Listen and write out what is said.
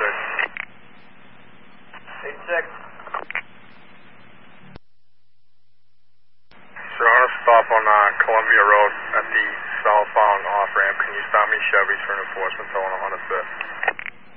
86. Sir, on a stop on Columbia Road at the southbound off-ramp. Can you stop me Chevys for an enforcement tow on 105th?